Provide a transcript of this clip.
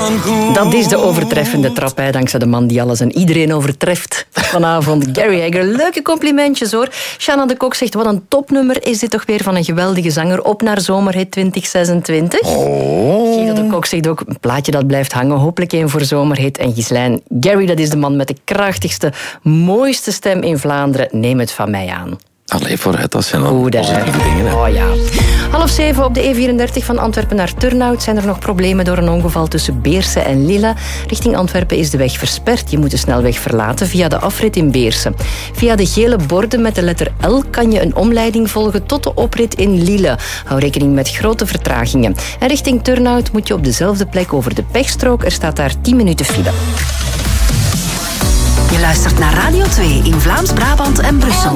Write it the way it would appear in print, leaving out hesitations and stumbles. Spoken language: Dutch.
dan goed. Dat is de overtreffende trap, hè, dankzij de man die alles en iedereen overtreft vanavond. Gary Hager, leuke complimentjes hoor. Shanna de Kok zegt, wat een topnummer is dit toch weer van een geweldige zanger. Op naar Zomerhit 2026. Guido de Kok zegt ook, een plaatje dat blijft hangen. Hopelijk een voor Zomerhit. En Ghislaine, Gary, dat is de man met de krachtigste, mooiste stem in Vlaanderen. Neem het van mij aan. Allee, vooruit, dat zijn dan Goed, positieve dingen. Hè. Oh ja. 6:30 op de E34 van Antwerpen naar Turnhout zijn er nog problemen door een ongeval tussen Beerse en Lille. Richting Antwerpen is de weg versperd. Je moet de snelweg verlaten via de afrit in Beerse. Via de gele borden met de letter L kan je een omleiding volgen tot de oprit in Lille. Hou rekening met grote vertragingen. En richting Turnhout moet je op dezelfde plek over de pechstrook. Er staat daar 10 minuten file. Je luistert naar Radio 2 in Vlaams-Brabant en Brussel.